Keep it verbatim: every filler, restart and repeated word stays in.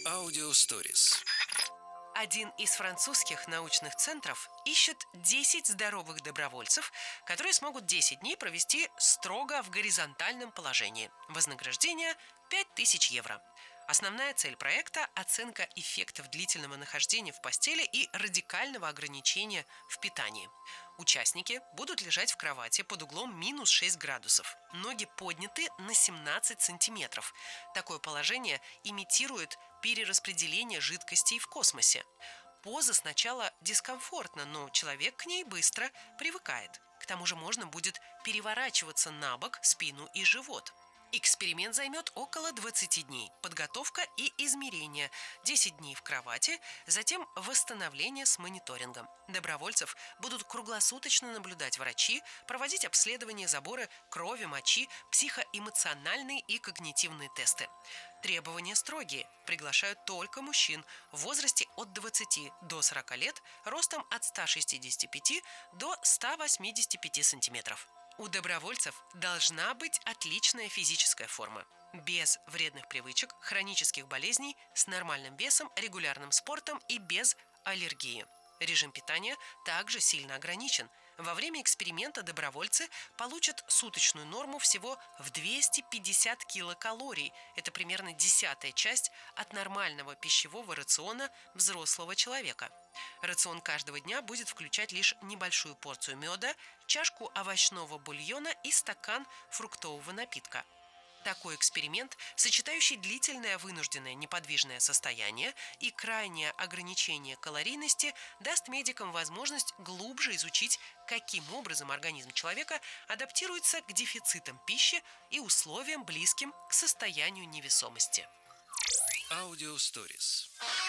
Аудиосторис. Один из французских научных центров ищет десять здоровых добровольцев, которые смогут десять дней провести строго в горизонтальном положении. Вознаграждение пять тысяч евро. Основная цель проекта – оценка эффектов длительного нахождения в постели и радикального ограничения в питании. Участники будут лежать в кровати под углом минус шесть градусов. Ноги подняты на семнадцать сантиметров. Такое положение имитирует перераспределение жидкостей в космосе. Поза сначала дискомфортна, но человек к ней быстро привыкает. К тому же можно будет переворачиваться на бок, спину и живот. Эксперимент займет около двадцати дней. Подготовка и измерение. десять дней в кровати, затем восстановление с мониторингом. Добровольцев будут круглосуточно наблюдать врачи, проводить обследования, заборы крови, мочи, психоэмоциональные и когнитивные тесты. Требования строгие. Приглашают только мужчин в возрасте от двадцати до сорока лет, ростом от ста шестидесяти пяти до ста восьмидесяти пяти сантиметров. У добровольцев должна быть отличная физическая форма, без вредных привычек, хронических болезней, с нормальным весом, регулярным спортом и без аллергии. Режим питания также сильно ограничен. Во время эксперимента добровольцы получат суточную норму всего в двести пятьдесят килокалорий. Это примерно десятая часть от нормального пищевого рациона взрослого человека. Рацион каждого дня будет включать лишь небольшую порцию меда, чашку овощного бульона и стакан фруктового напитка. Такой эксперимент, сочетающий длительное вынужденное неподвижное состояние и крайнее ограничение калорийности, даст медикам возможность глубже изучить, каким образом организм человека адаптируется к дефицитам пищи и условиям, близким к состоянию невесомости. Аудиосторис.